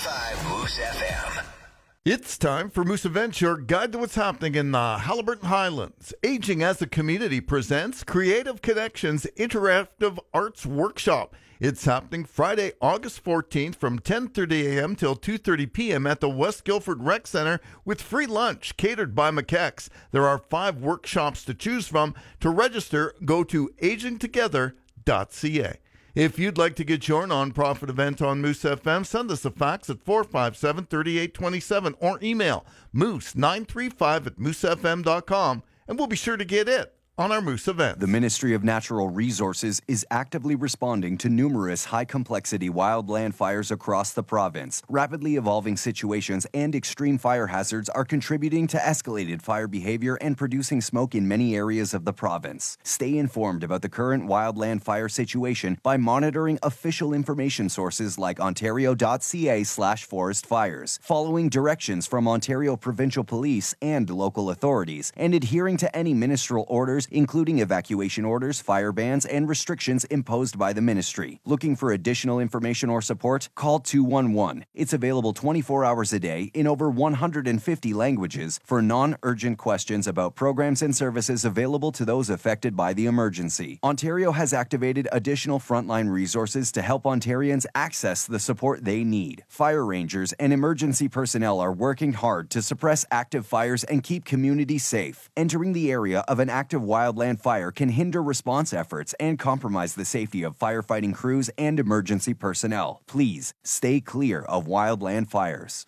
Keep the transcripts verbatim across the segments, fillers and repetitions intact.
five Moose F M. It's time for Moose Events, your guide to what's happening in the Haliburton Highlands. Aging as a Community presents Creative Connections Interactive Arts Workshop. It's happening Friday, August fourteenth from ten thirty a.m. till two thirty p.m. at the West Guildford Rec Center with free lunch catered by McKex. There are five workshops to choose from. To register, go to aging together dot c a. If you'd like to get your nonprofit event on Moose F M, send us a fax at four five seven, three eight two seven or email moose nine three five at moose f m dot com, and we'll be sure to get it on our Moose event. The Ministry of Natural Resources is actively responding to numerous high-complexity wildland fires across the province. Rapidly evolving situations and extreme fire hazards are contributing to escalated fire behavior and producing smoke in many areas of the province. Stay informed about the current wildland fire situation by monitoring official information sources like ontario dot c a slash forest fires, following directions from Ontario Provincial Police and local authorities, and adhering to any ministerial orders, including evacuation orders, fire bans, and restrictions imposed by the ministry. Looking for additional information or support? Call two one one. It's available twenty-four hours a day in over one hundred fifty languages for non-urgent questions about programs and services available to those affected by the emergency. Ontario has activated additional frontline resources to help Ontarians access the support they need. Fire rangers and emergency personnel are working hard to suppress active fires and keep communities safe. Entering the area of an active wildland fire can hinder response efforts and compromise the safety of firefighting crews and emergency personnel. Please stay clear of wildland fires.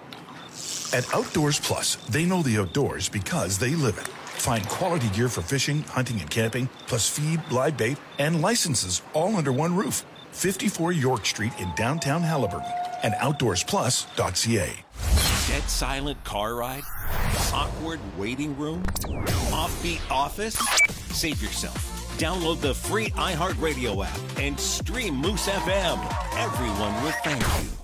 At Outdoors Plus, they know the outdoors because they live it. Find quality gear for fishing, hunting, and camping, plus feed, live bait, and licenses all under one roof. fifty-four York Street in downtown Haliburton and outdoors plus dot c a. Dead silent car ride? Awkward waiting room? Offbeat office? Save yourself. Download the free iHeartRadio app and stream Moose F M. Everyone will thank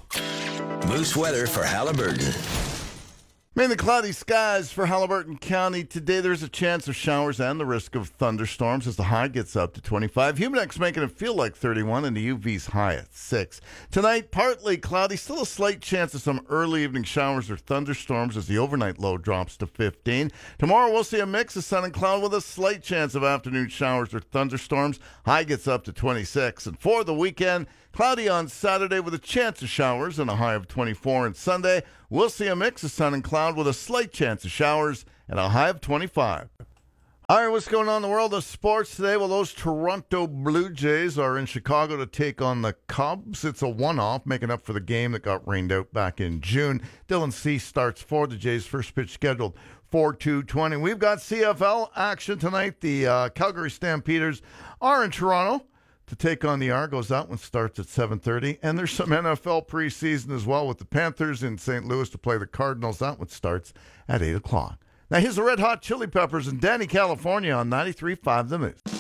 you. Moose weather for Haliburton. Mainly cloudy skies for Haliburton County. Today there's a chance of showers and the risk of thunderstorms as the high gets up to twenty-five. Humidex making it feel like thirty-one and the U V's high at six. Tonight, partly cloudy. Still a slight chance of some early evening showers or thunderstorms as the overnight low drops to fifteen. Tomorrow we'll see a mix of sun and cloud with a slight chance of afternoon showers or thunderstorms. High gets up to twenty-six. And for the weekend, cloudy on Saturday with a chance of showers and a high of twenty-four. And Sunday, we'll see a mix of sun and cloud with a slight chance of showers and a high of twenty-five. All right, what's going on in the world of sports today? Well, those Toronto Blue Jays are in Chicago to take on the Cubs. It's a one-off, making up for the game that got rained out back in June. Dylan Cease starts for the Jays. First pitch scheduled for two twenty. We've got C F L action tonight. The uh, Calgary Stampeders are in Toronto to take on the Argos. That one starts at seven thirty. And there's some N F L preseason as well with the Panthers in Saint Louis to play the Cardinals. That one starts at eight o'clock. Now here's the Red Hot Chili Peppers and Danny California on ninety-three point five The Moose.